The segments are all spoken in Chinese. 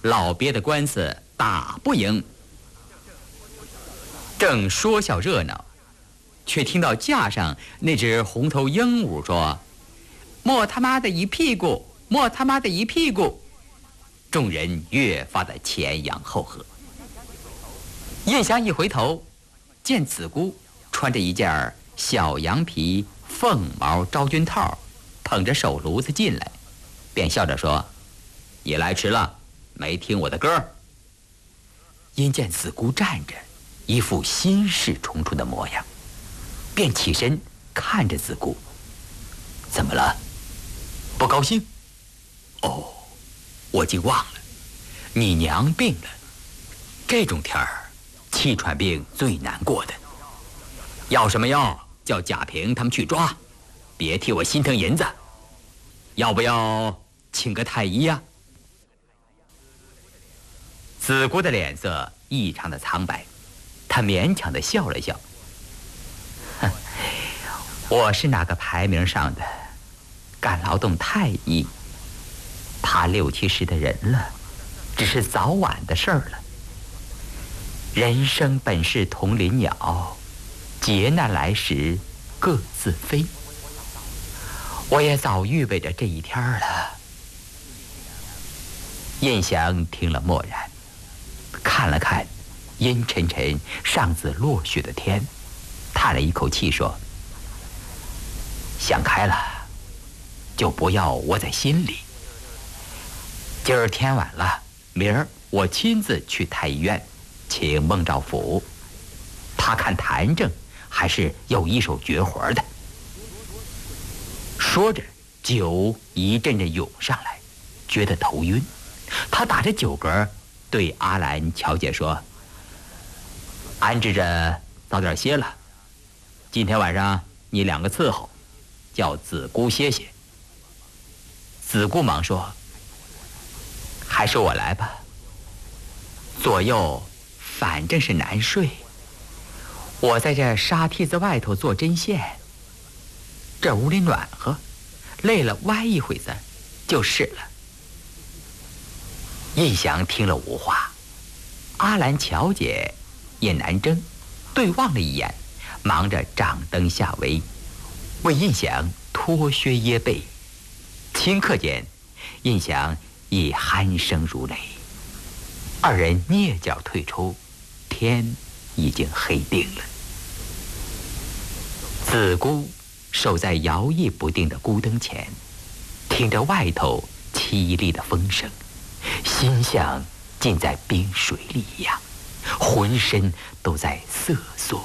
老鳖的官司打不赢。正说笑热闹，却听到架上那只红头鹦鹉说：“莫他妈的一屁股，莫他妈的一屁股！”众人越发的前仰后合。印祥一回头，见子姑穿着一件小羊皮凤毛昭君套，捧着手炉子进来，便笑着说：“你来迟了，没听我的歌。”因见子姑站着，一副心事重重的模样，便起身看着子姑：“怎么了？不高兴？哦，我竟忘了，你娘病了。这种天儿，气喘病最难过的。要什么药，叫贾平他们去抓，别替我心疼银子。要不要请个太医呀？”子姑的脸色异常的苍白，她勉强的笑了笑：“我是哪个排名上的，干劳动太医，他60、70的人了，只是早晚的事儿了。人生本是同林鸟，劫难来时各自飞。我也早预备着这一天了。”印祥听了默然，看了看阴沉沉上自落雪的天，叹了一口气说：“想开了，就不要窝在心里。今儿天晚了，明儿我亲自去太医院，请孟兆甫，他看痰症还是有一手绝活的。”说着，酒一阵阵涌上来，觉得头晕。他打着酒嗝，对阿兰乔姐说：“安置着早点歇了，今天晚上你2个伺候，叫子姑歇歇。”子姑忙说：“还是我来吧，左右反正是难睡，我在这沙梯子外头做针线，这屋里暖和，累了歪一会子就是了。”印祥听了无话，阿兰乔姐也难争，对望了一眼，忙着掌灯下围，为印祥脱靴掖被。顷刻间，印祥已鼾声如雷，二人蹑脚退出，天已经黑定了。子姑守在摇曳不定的孤灯前，听着外头凄厉的风声，心像浸在冰水里一样，浑身都在瑟缩。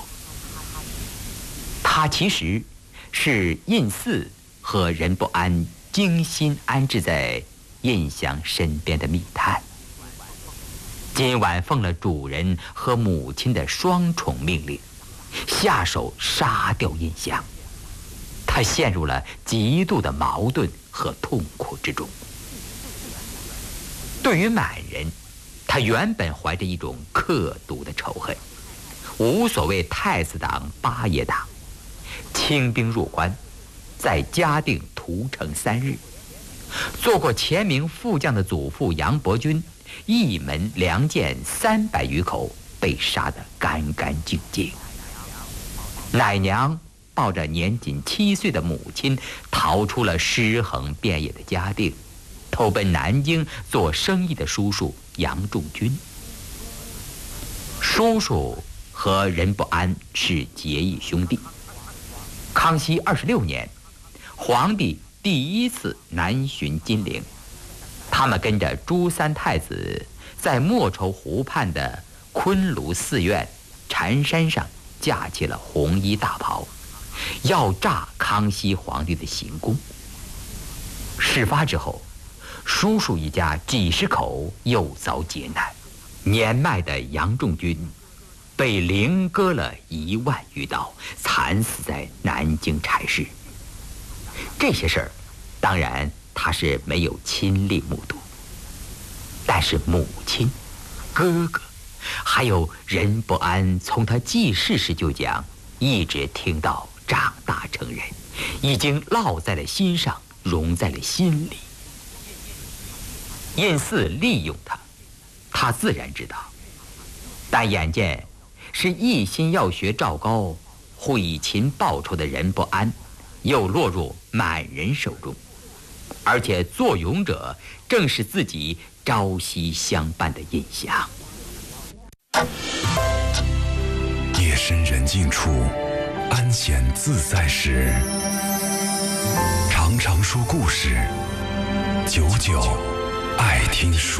他其实是印四和任不安精心安置在印祥身边的密探，今晚奉了主人和母亲的双重命令，下手杀掉印祥。他陷入了极度的矛盾和痛苦之中。对于满人，他原本怀着一种刻毒的仇恨，无所谓太子党、八爷党，轻兵入关，在嘉定屠城3日。做过前名副将的祖父杨伯钧，一门良箭300余口，被杀得干干净净。奶娘抱着年仅7岁的母亲，逃出了尸横遍野的嘉定，投奔南京做生意的叔叔杨仲军。叔叔和任不安是结义兄弟。康熙26年，皇帝第1次南巡金陵，他们跟着朱三太子在莫愁湖畔的昆庐寺院禅山上架起了红衣大袍，要炸康熙皇帝的行宫。事发之后，叔叔一家几十口又遭劫难，年迈的杨仲军被凌割了1万余刀，惨死在南京柴市。这些事儿当然他是没有亲历目睹，但是母亲、哥哥还有任不安从他记事时就讲，一直听到长大成人，已经烙在了心上，融在了心里。印四利用他， 他自然知道，但眼见是一心要学赵高，会擒报仇的任不安，又落入满人手中，而且作俑者正是自己朝夕相伴的印祥。 夜深人静处，安闲自在时，常常说故事，久久爱听书。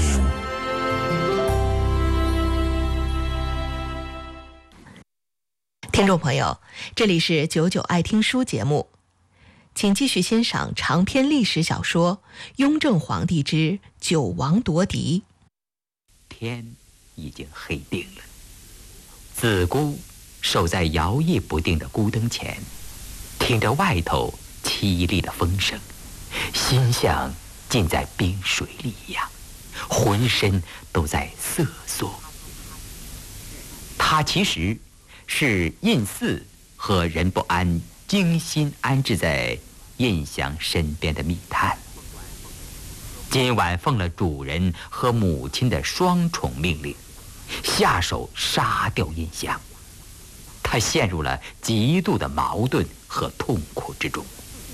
听众朋友，这里是99爱听书节目，请继续欣赏长篇历史小说《雍正皇帝之九王夺嫡》。 天已经黑定了，子姑守在摇曳不定的孤灯前，听着外头凄厉的风声，心像浸在冰水里一样，浑身都在瑟缩。他其实是胤祀和任不安精心安置在胤祥身边的密探。今晚奉了主人和母亲的双重命令，下手杀掉胤祥。他陷入了极度的矛盾和痛苦之中。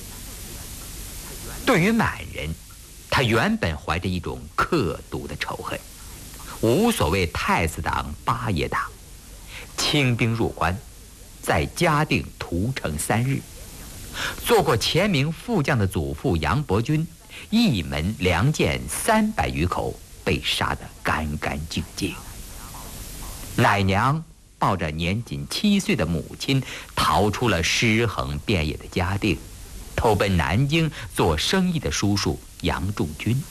对于满人，他原本怀着一种刻毒的仇恨，无所谓太子党、八爷党，轻兵入关，在嘉定屠城3日。做过前明副将的祖父杨伯钧，一门良箭300余口，被杀得干干净净。奶娘抱着年仅7岁的母亲，逃出了尸横遍野的嘉定，投奔南京做生意的叔叔杨仲军。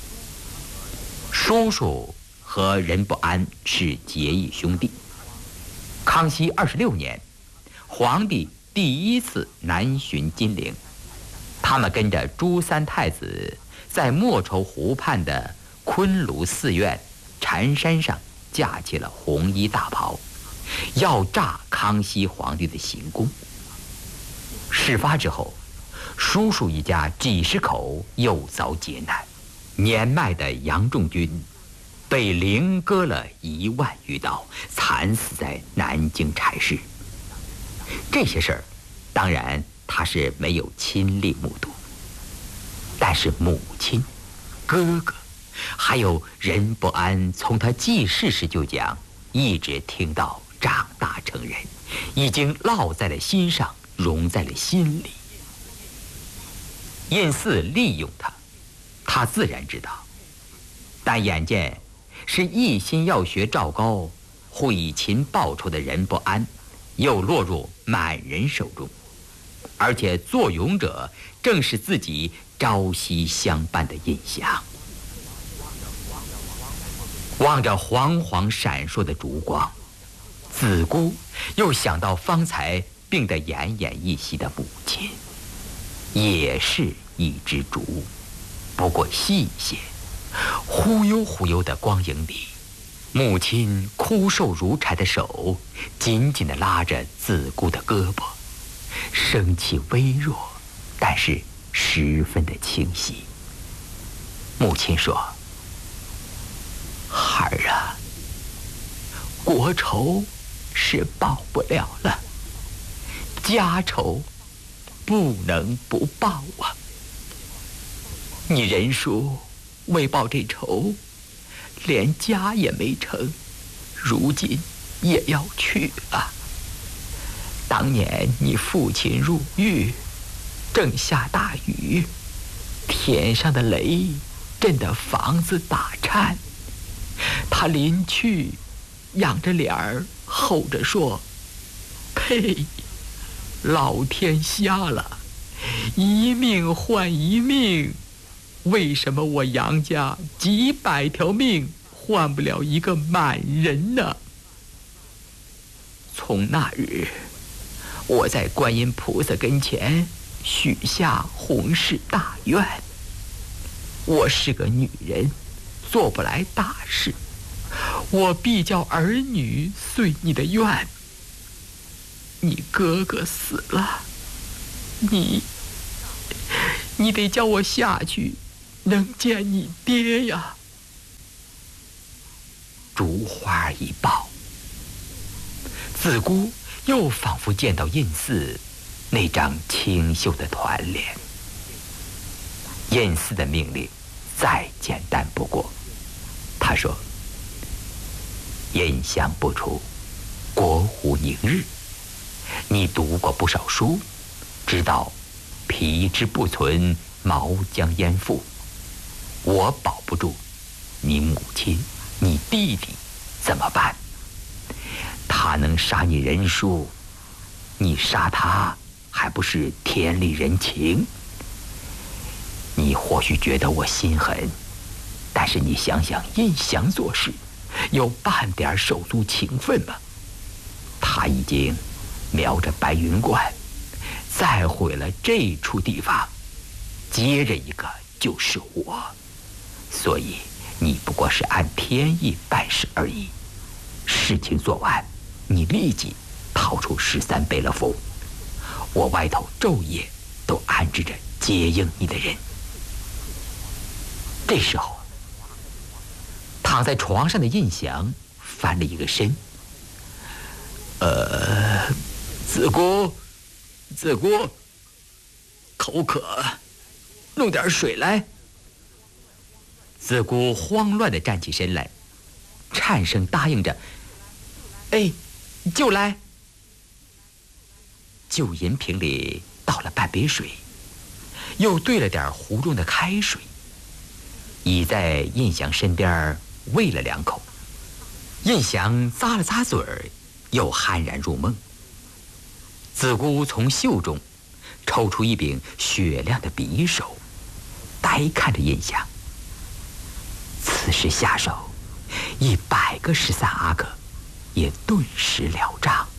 叔叔和任不安是结义兄弟。康熙26年，皇帝第一次南巡金陵，他们跟着朱三太子在莫愁湖畔的昆庐寺院禅山上架起了红衣大袍，要炸康熙皇帝的行宫。事发之后，叔叔一家几十口又遭劫难，年迈的杨仲军被凌割了1万余刀，惨死在南京柴市。这些事儿当然他是没有亲历目睹，但是母亲、哥哥还有任不安从他记事时就讲，一直听到长大成人，已经烙在了心上，融在了心里。胤祀利用他，他自然知道，但眼见是一心要学赵高，会擒报仇的任不安，又落入满人手中，而且作俑者正是自己朝夕相伴的胤祥。望着黄黄闪烁的烛光，子姑又想到方才病得奄奄一息的母亲，也是一支烛，不过细些。忽悠忽悠的光影里，母亲枯瘦如柴的手紧紧地拉着子姑的胳膊，声气微弱，但是十分的清晰。母亲说：“孩儿啊，国仇是报不了了，家仇不能不报啊。你任叔为报这仇，连家也没成，如今也要去了。当年你父亲入狱，正下大雨，天上的雷震得房子打颤，他临去仰着脸儿吼着说：呸，老天瞎了，一命换一命，为什么我杨家几百条命换不了一个满人呢？从那日，我在观音菩萨跟前许下弘誓大愿，我是个女人，做不来大事，我必叫儿女遂你的愿。你哥哥死了，你得叫我下去能见你爹呀。 花一抱。子姑又仿佛见到印寺那张清秀的团脸。印寺的命令再简单不过，他说：“印祥不出，国无宁日。你读过不少书，知道皮之不存，毛将焉附。我保不住，你母亲、你弟弟怎么办？他能杀你人数，你杀他还不是天理人情？你或许觉得我心狠，但是你想想印祥做事，有半点手足情分吗？他已经瞄着白云观，再毁了这处地方，接着一个就是我。所以你不过是按天意办事而已。事情做完，你立即逃出13贝勒府，我外头昼夜都安置着接应你的人。”这时候，躺在床上的印祥翻了一个身。子姑，口渴，弄点水来。子姑慌乱地站起身来，颤声答应着：“哎，就来。”就银瓶里倒了半杯水，又兑了点壶中的开水，倚在印祥身边喂了2口。印祥咂了咂嘴儿，又酣然入梦。子姑从袖中抽出一柄雪亮的匕首，呆看着印祥。此时下手，100个13阿哥也顿时了账。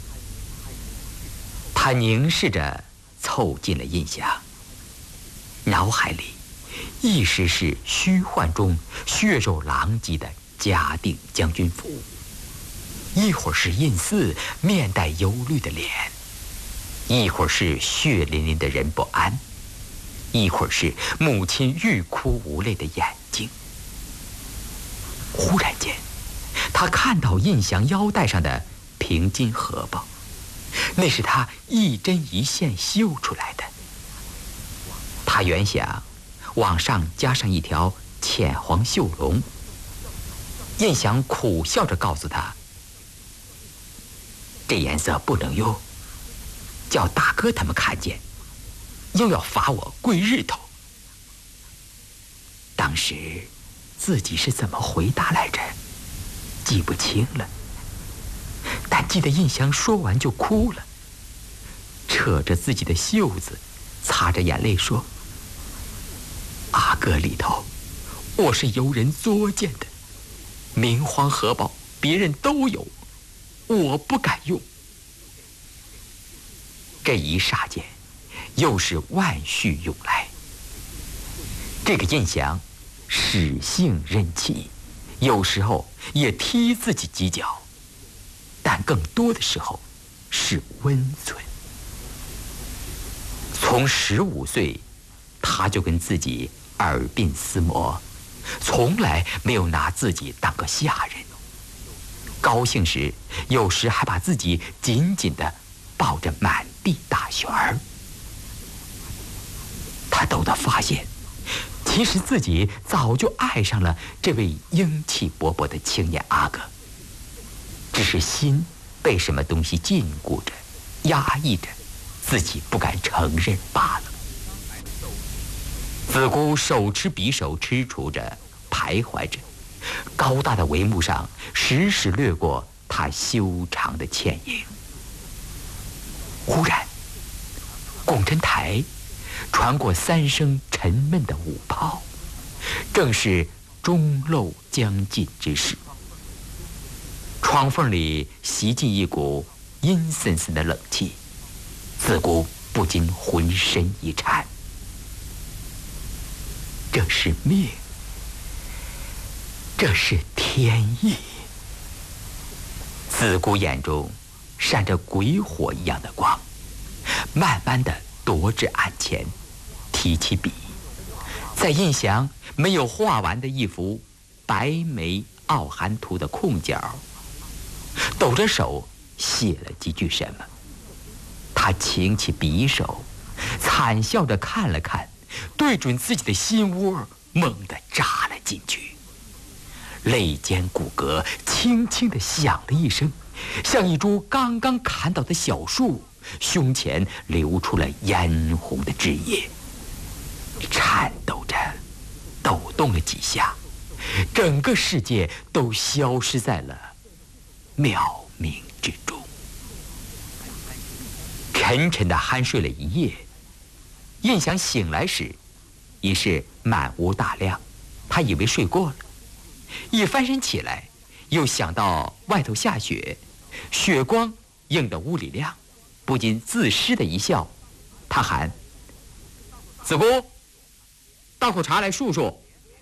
他凝视着凑近了印祥，脑海里一时是虚幻中血肉狼藉的嘉定将军府，一会儿是印寺面带忧虑的脸，一会儿是血淋淋的人不安，一会儿是母亲欲哭无泪的眼睛。忽然间，他看到印祥腰带上的平金荷包，那是他一针一线绣出来的。他原想往上加上一条浅黄绣龙，印祥苦笑着告诉他：“这颜色不能用，叫大哥他们看见，又要罚我跪日头。”当时自己是怎么回答来着，记不清了，但记得印祥说完就哭了，扯着自己的袖子，擦着眼泪说：“阿哥里头，我是由人作践的，明黄荷包别人都有，我不敢用。”这一霎间，又是万绪涌来。这个印祥使性任气，有时候也踢自己几脚，但更多的时候是温存。从15岁，他就跟自己耳鬓厮磨，从来没有拿自己当个下人。高兴时，有时还把自己紧紧地抱着满地打旋儿。他陡地发现，其实自己早就爱上了这位英气勃勃的青年阿哥，只是心被什么东西禁锢着、压抑着，自己不敢承认罢了。子姑手持匕首踟蹰着，徘徊着，高大的帷幕上时时掠过她修长的倩影。忽然，拱辰台传过3声沉闷的舞炮，正是钟漏将尽之时。窗缝里袭进一股阴森森的冷气，子姑不禁浑身一颤。这是命，这是天意。子姑眼中闪着鬼火一样的光，慢慢地踱至案前，提起笔，在印祥没有画完的一幅白眉奥罕图的空角，抖着手写了几句什么。他擎起匕首，惨笑着看了看，对准自己的心窝猛地扎了进去。肋间骨骼轻轻地响了一声，像一株刚刚砍倒的小树，胸前流出了嫣红的汁液。颤抖着抖动了几下，整个世界都消失在了渺冥之中。沉沉地酣睡了一夜，印象醒来时已是满屋大亮，他以为睡过了，一翻身起来，又想到外头下雪，雪光映得屋里亮，不禁自失的一笑。他喊：“子姑，倒口茶来漱漱。”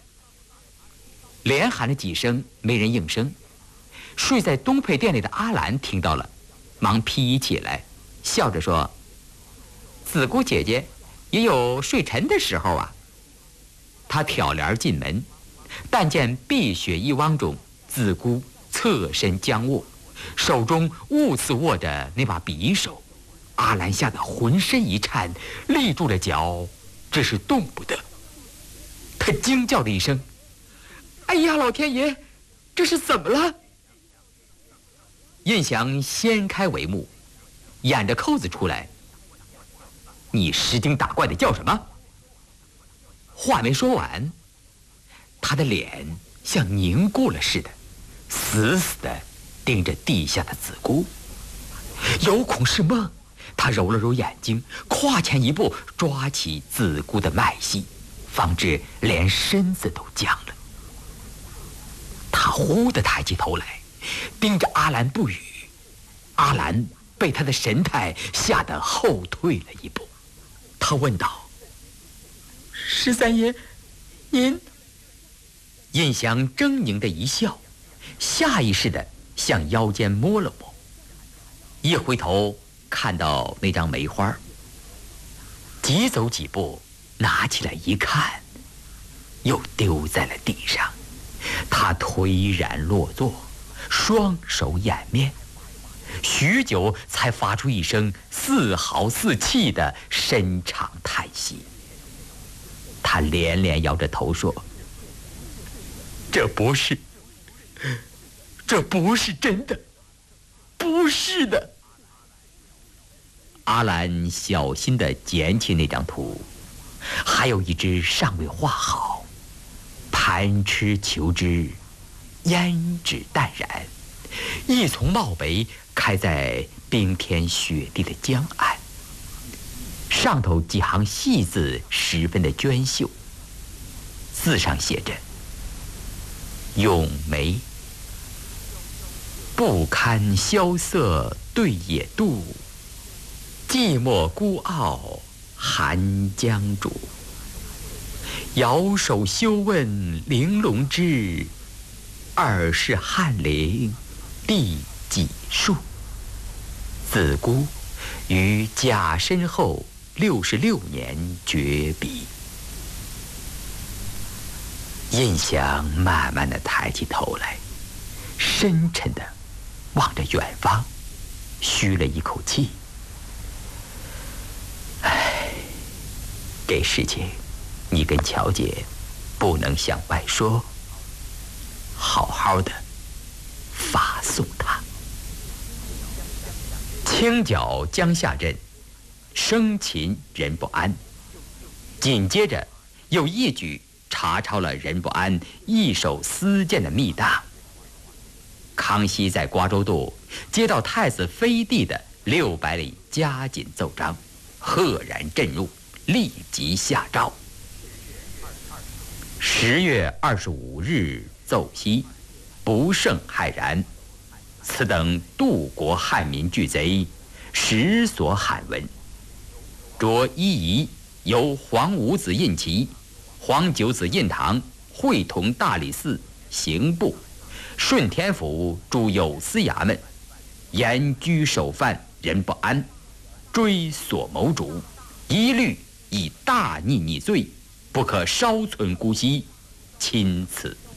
连喊了几声，没人应声。睡在东配店里的阿兰听到了，忙披衣起来，笑着说：“子姑姐姐也有睡沉的时候啊。”他挑帘进门，但见碧血一汪中，子姑侧身僵卧，手中兀自握着那把匕首。阿兰吓得浑身一颤，立住了脚，只是动不得。他惊叫了一声：“哎呀，老天爷，这是怎么了？”印祥掀开帷幕，掩着扣子出来：“你失精打怪的叫什么？”话没说完，他的脸像凝固了似的，死死地盯着地下的子姑。有恐是梦，他揉了揉眼睛，跨前一步抓起子姑的脉细，方知连身子都僵了。他忽地抬起头来，盯着阿兰不语。阿兰被他的神态吓得后退了一步，他问道：“十三爷，您？”印祥狰狞的一笑，下意识地向腰间摸了摸，一回头看到那张梅花，急走几步，拿起来一看，又丢在了地上。他颓然落座，双手掩面，许久才发出一声似嚎似泣的深长叹息。他连连摇着头说：“这不是真的，不是的。”阿兰小心地捡起那张图，还有一只尚未画好，盘螭求枝，胭脂淡然，一丛茂北开在冰天雪地的江岸，上头几行细字十分的娟秀，字上写着：“咏梅，不堪萧瑟对野渡，寂寞孤傲寒江渚。摇手休问玲珑枝，二是翰林第几数？子姑于甲申后66年绝笔。”印祥慢慢地抬起头来，深沉地望着远方，吁了一口气：“唉，这事情你跟乔姐不能向外说，好好的发送她。”清剿江夏镇，生擒任不安，紧接着又一举查抄了任不安一手私建的密档。康熙在瓜州渡接到太子飞地的600里加紧奏章，赫然震怒，立即下诏。10月25日奏悉，不胜骇然，此等渡国汉民巨贼，实所罕闻。着一仪由黄五子印旗，黄九子印堂，会同大理寺、刑部、顺天府诸有司衙门，严拘首犯任不安，追索谋主，一律以大逆逆罪，不可稍存姑息，钦此。